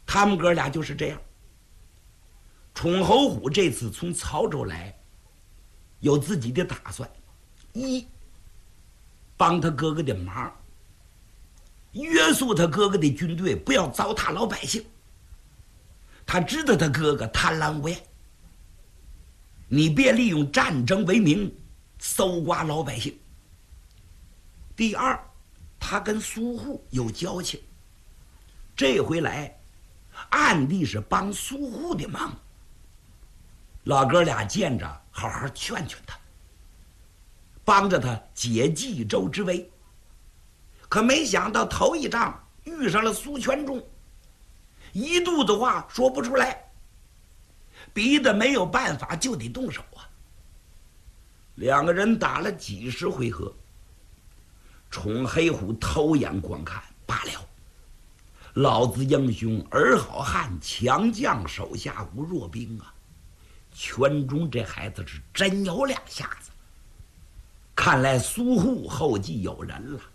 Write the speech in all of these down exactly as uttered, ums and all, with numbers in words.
他们哥俩就是这样。崇侯虎这次从曹州来，有自己的打算：一，帮他哥哥的忙，约束他哥哥的军队不要糟蹋老百姓。他知道他哥哥贪婪无厌，你别利用战争为名搜刮老百姓。第二，他跟苏护有交情，这回来暗地是帮苏护的忙。老哥俩见着好好劝劝他，帮着他解冀州之围。可没想到头一仗遇上了苏全忠，一肚子话说不出来，逼得没有办法就得动手啊。两个人打了几十回合，崇黑虎偷眼观看，罢了，老子英雄儿好汉，强将手下无弱兵啊。全忠这孩子是真有两下子，看来苏护后继有人了，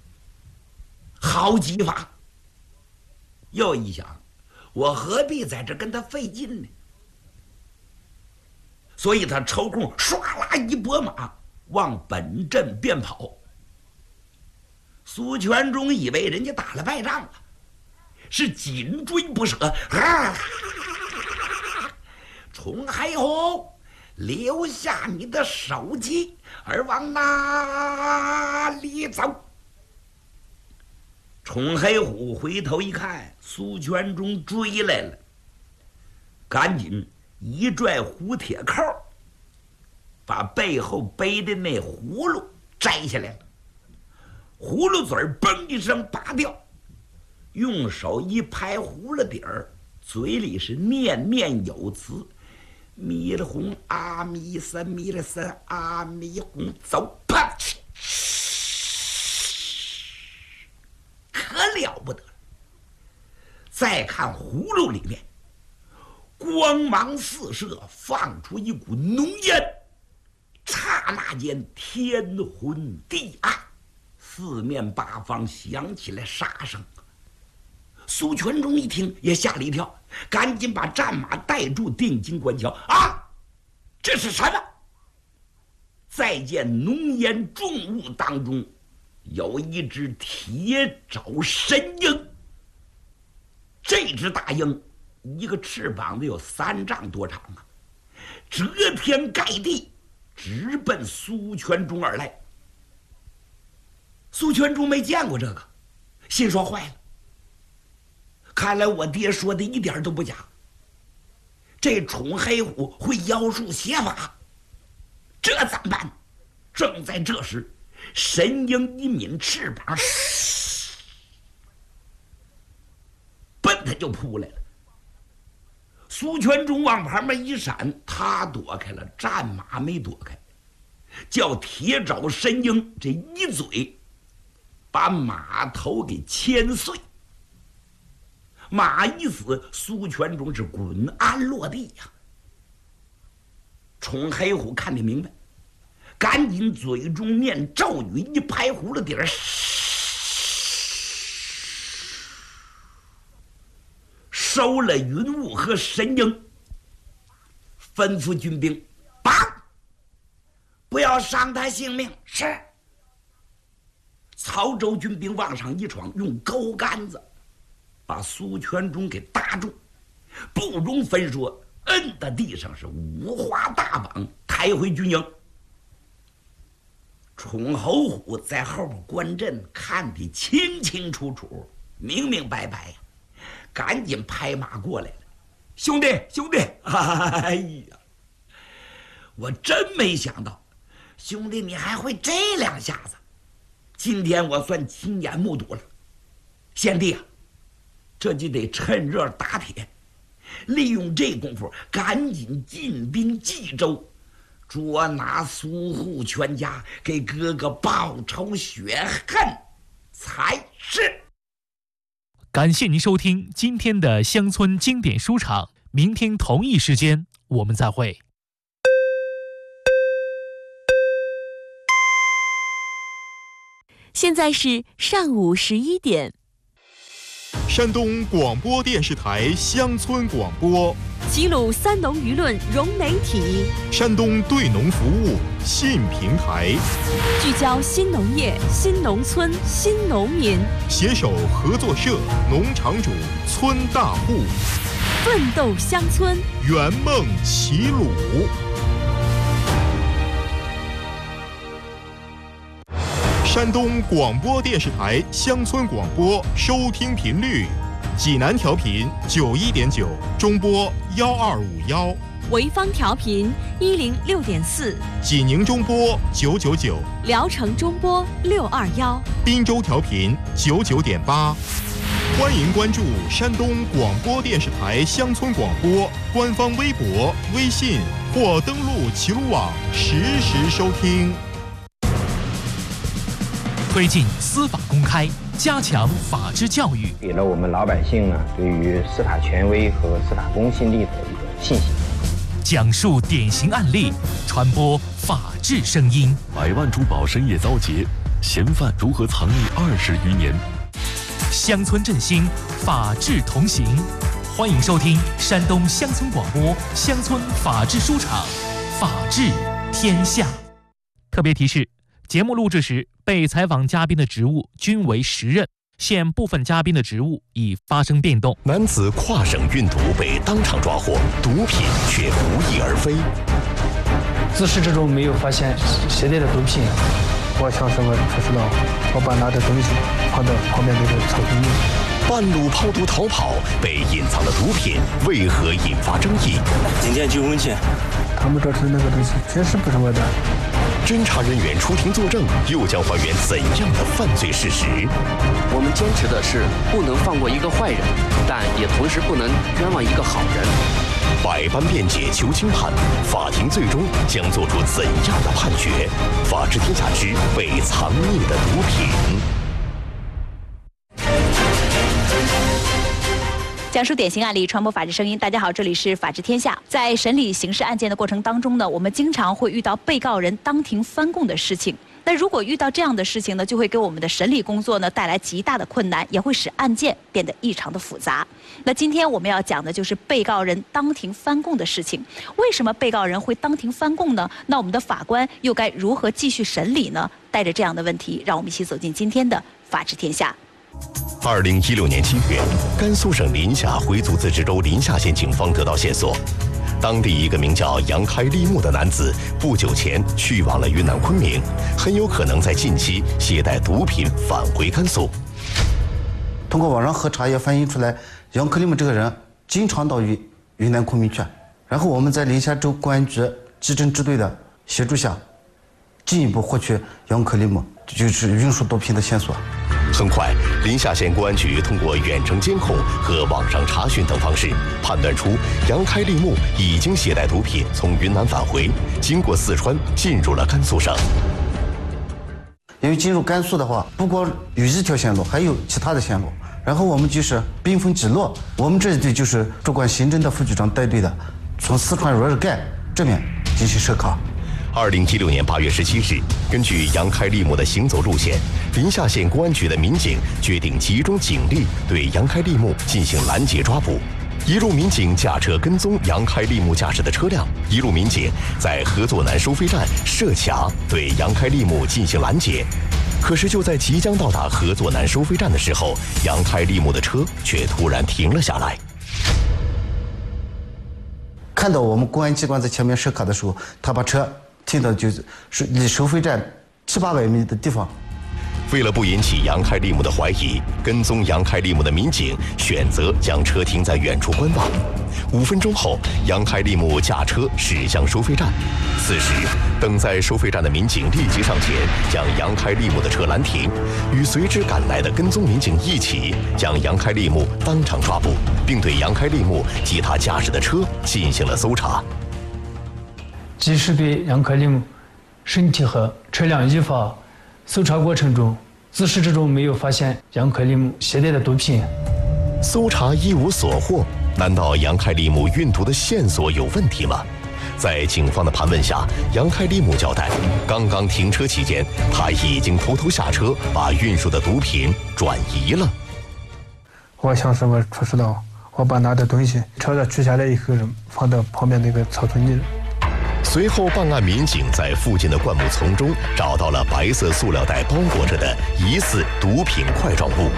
好计法。又一想，我何必在这跟他费劲呢？所以他抽空唰啦一拨马往本镇便跑。苏全忠以为人家打了败仗了，是紧追不舍。啊！崇海虎，留下你的首级，而往哪里走？崇黑虎回头一看，苏全忠追来了，赶紧一拽虎铁扣，把背后背的那葫芦摘下来了，葫芦嘴嘣一声拔掉，用手一拍葫芦底儿，嘴里是念念有词：弥勒红阿弥三弥勒三阿弥红，走啪！可了不得了！再看葫芦里面，光芒四射，放出一股浓烟，刹那间天昏地暗，四面八方响起来杀声。苏全忠一听也吓了一跳，赶紧把战马带住，定睛观瞧。啊，这是什么？再见浓烟重雾当中，有一只铁爪神鹰。这只大鹰一个翅膀子有三丈多长啊，遮天盖地，直奔苏全忠而来。苏全忠没见过这个，心说坏了，看来我爹说的一点都不假，这宠黑虎会妖术邪法，这怎么办？正在这时，神鹰一抿翅膀，奔他就扑来了。苏全忠往旁边一闪，他躲开了，战马没躲开，叫铁爪神鹰这一嘴把马头给牵碎。马一死，苏全忠是滚鞍落地呀、啊。宠黑虎看得明白，赶紧嘴中念咒语，一拍葫芦底儿，收了云雾和神鹰，吩咐军兵绑，不要伤他性命。是。曹州军兵往上一闯，用钩杆子把苏全忠给搭住，不容分说，摁在地上是五花大绑，抬回军营。宠侯虎在后边观阵，看得清清楚楚，明明白白呀，赶紧拍马过来了。兄弟兄弟，哎呀，我真没想到，兄弟你还会这两下子，今天我算亲眼目睹了。贤弟啊，这就得趁热打铁，利用这功夫赶紧进兵冀州，捉拿苏护全家，给哥哥报仇雪恨才是。 感谢您收听今天的乡村经典书场，明天同一时间我们再会。 现在是上午十一点。 山东广播电视台乡村广播， 记录三农舆论融媒体， 山东对农服务新平台， 聚焦新农业、新农村、新农民， 携手合作社、农场主、村大户， 奋斗乡村， 圆梦齐鲁。山东广播电视台乡村广播收听频率：济南调频九一点九，中波幺二五幺； 潍坊调频一零六点四， 济宁中波九九九， 聊城中波六二幺， 滨州调频九九点八。欢迎关注山东广播电视台乡村广播官方微博、微信或登录齐鲁网实时收听。 推进司法公开，加强法治教育， 给了我们老百姓呢对于司法权威和司法公信力的一个信心。 讲述典型案例，传播法治声音。 百万珠宝深夜遭劫，嫌犯如何藏匿二十余年？ 乡村振兴，法治同行。欢迎收听山东乡村广播乡村法治书场，法治天下。特别提示：节目录制时，被采访嘉宾的职务均为实任，现部分嘉宾的职务已发生变动。 男子跨省运毒被当场抓获，毒品却不翼而飞。 自始至终没有发现携带的毒品。 我想什么不知道，我把拿的东西放到旁边那个草坪里。 半路抛毒逃跑，被隐藏的毒品为何引发争议？ 今天结婚前， 他们这吃那个东西确实不是我的。 侦查人员出庭作证，又将还原怎样的犯罪事实？ 我们坚持的是不能放过一个坏人，但也同时不能冤枉一个好人。 百般辩解求轻判，法庭最终将做出怎样的判决？法治天下之被藏匿的毒品。 讲述典型案例，传播法治声音。大家好，这里是法治天下。在审理刑事案件的过程当中呢，我们经常会遇到被告人当庭翻供的事情。那如果遇到这样的事情呢，就会给我们的审理工作呢带来极大的困难，也会使案件变得异常的复杂。那今天我们要讲的就是被告人当庭翻供的事情。为什么被告人会当庭翻供呢？那我们的法官又该如何继续审理呢？带着这样的问题，让我们一起走进今天的法治天下。 二零一六年七月，甘肃省临夏回族自治州临夏县警方得到线索，当地一个名叫杨开立木的男子不久前去往了云南昆明，很有可能在近期携带毒品返回甘肃。 通过网上核查也反映出来，杨克立木这个人经常到云云南昆明去。然后我们在临夏州公安局稽侦支队的协助下，进一步获取杨克立木就是运输毒品的线索。 很快，临夏县公安局通过远程监控和网上查询等方式，判断出杨开立木已经携带毒品从云南返回，经过四川进入了甘肃省。 因为进入甘肃的话，不光有一条线路，还有其他的线路。然后我们就是兵分几路，我们这一队就是主管刑侦的副局长带队的，从四川若尔盖这边进行设卡。 二零一六年八月十七日，根据杨开立木的行走路线，临夏县公安局的民警决定集中警力对杨开立木进行拦截抓捕。一路民警驾车跟踪杨开立木驾驶的车辆，一路民警在合作南收费站设卡对杨开立木进行拦截。可是就在即将到达合作南收费站的时候，杨开立木的车却突然停了下来。 看到我们公安机关在前面设卡的时候，他把车停到就是离收费站七八百米的地方。 为了不引起杨开立木的怀疑，跟踪杨开立木的民警选择将车停在远处观望。五分钟后，杨开立木驾车驶向收费站。此时，等在收费站的民警立即上前，将杨开立木的车拦停，与随之赶来的跟踪民警一起将杨开立木当场抓捕，并对杨开立木及他驾驶的车进行了搜查。 及时对杨开立木身体和车辆依法搜查过程中，自始至终没有发现杨开立木携带的毒品。 搜查一无所获，难道杨开立木运毒的线索有问题吗？在警方的盘问下，杨开立木交代，刚刚停车期间，他已经偷偷下车，把运输的毒品转移了。 我想什么出事了，我把拿的东西车子取下来以后，放到旁边那个草丛里。 随后，办案民警在附近的灌木丛中找到了白色塑料袋包裹着的疑似毒品块状物。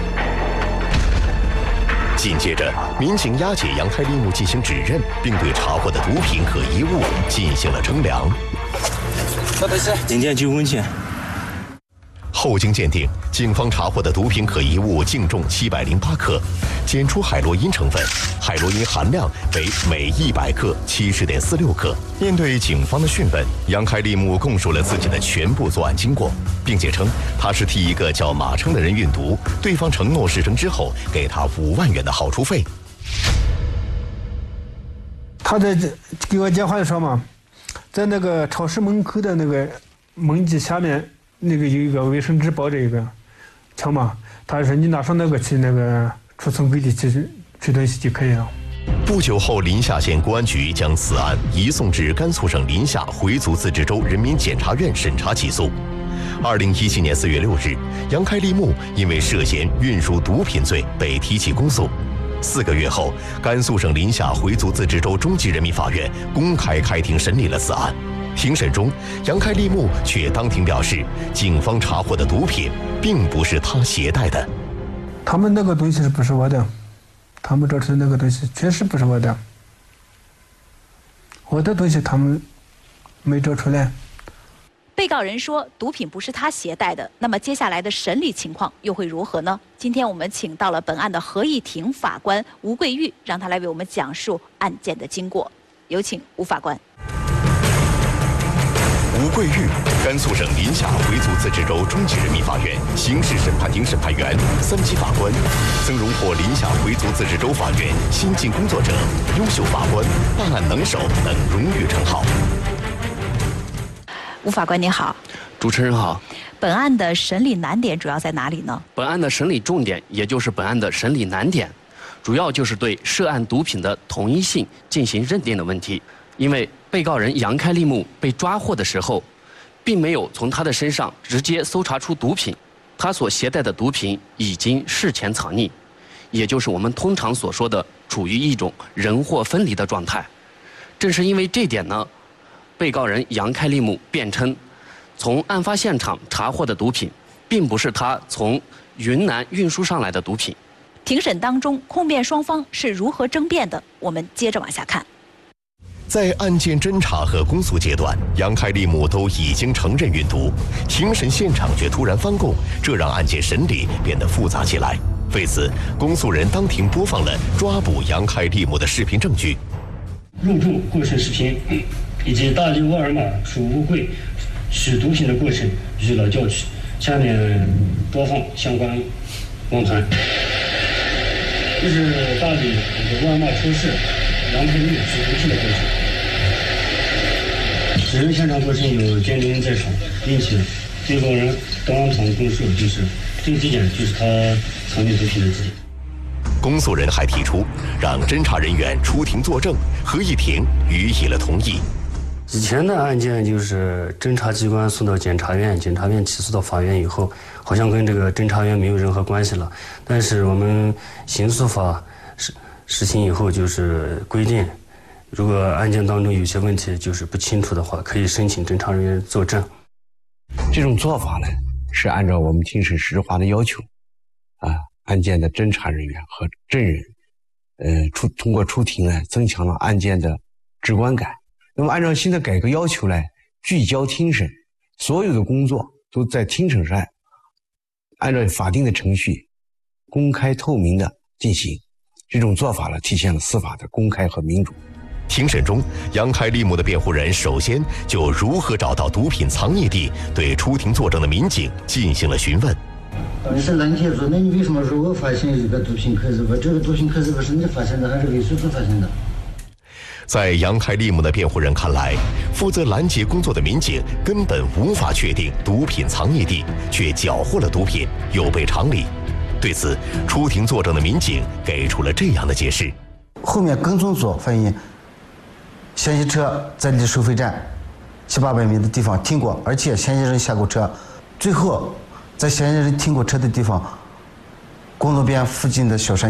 紧接着，民警押解杨开立木进行指认，并对查获的毒品可疑物进行了称量。 这都是零点九公斤。 后经鉴定，警方查获的毒品可疑物净重七百零八克，检出海洛因成分，海洛因含量为每一百克七十点四六克。面对警方的讯问，杨开立木供述了自己的全部作案经过，并且称他是替一个叫马称的人运毒，对方承诺事成之后给他五万元的好处费。 他在给我电话的时候嘛，在那个超市门口的那个门机下面。那个有一个卫生纸包着一个枪嘛，他说你拿上那个去那个储存柜里去取东西就可以了。 不久后，临夏县公安局将此案移送至甘肃省临夏回族自治州人民检察院审查起诉。二零一七年四月六日，杨开立木因为涉嫌运输毒品罪被提起公诉。四个月后，甘肃省临夏回族自治州中级人民法院公开开庭审理了此案。庭审中，杨开立木却当庭表示，警方查获的毒品并不是他携带的。 他们那个东西是不是我的？他们找出那个东西确实不是我的。我的东西他们没找出来。 被告人说毒品不是他携带的，那么接下来的审理情况又会如何呢？今天我们请到了本案的合议庭法官吴桂玉，让他来为我们讲述案件的经过。有请吴法官。 吴桂玉，甘肃省临夏回族自治州中级人民法院刑事审判庭审判员、三级法官，曾荣获临夏回族自治州法院先进工作者、优秀法官、办案能手等荣誉称号。 吴法官您好。 主持人好。 本案的审理难点主要在哪里呢？ 本案的审理重点，也就是本案的审理难点，主要就是对涉案毒品的统一性进行认定的问题。因为被告人杨开立木被抓获的时候，并没有从他的身上直接搜查出毒品，他所携带的毒品已经事前藏匿，也就是我们通常所说的处于一种人货分离的状态。正是因为这点呢，被告人杨开立木辩称，从案发现场查获的毒品，并不是他从云南运输上来的毒品。 庭审当中，控辩双方是如何争辩的？我们接着往下看。 在案件侦查和公诉阶段，杨开立木都已经承认运毒，庭审现场却突然翻供，这让案件审理变得复杂起来。为此，公诉人当庭播放了抓捕杨开立木的视频证据。 入住过程视频以及大力沃尔玛储物柜取毒品的过程予以了调取。下面播放相关网盘。这是大理沃尔玛超市杨开立木取毒品的过程。指认现场过程有监听在场，并且被告人当场供述，就是这个地点就是他藏匿毒品的地点。 公诉人还提出，让侦查人员出庭作证，合议庭予以了同意。 以前的案件就是侦查机关送到检察院，检察院起诉到法院以后，好像跟这个侦查员没有任何关系了。但是我们刑诉法实实行以后，就是规定，如果案件当中有些问题就是不清楚的话，可以申请侦查人员作证。 这种做法呢，是按照我们庭审实质化的要求，啊，案件的侦查人员和证人，呃，出通过出庭呢，增强了案件的直观感。那么按照新的改革要求呢，聚焦庭审，所有的工作都在庭审上，按照法定的程序，公开透明的进行。这种做法呢，体现了司法的公开和民主。 庭审中，杨开立木的辩护人首先就如何找到毒品藏匿地，对出庭作证的民警进行了询问。 你是拦截组，那你为什么说我发现一个毒品壳子？我这个毒品壳子不是你发现的，还是卫生所发现的？ 在杨开立木的辩护人看来，负责拦截工作的民警根本无法确定毒品藏匿地，却缴获了毒品，有悖常理。对此，出庭作证的民警给出了这样的解释： 后面跟踪组反映，嫌疑车在离收费站七八百米的地方停过，而且嫌疑人下过车，最后在嫌疑人停过车的地方，公路边附近的小山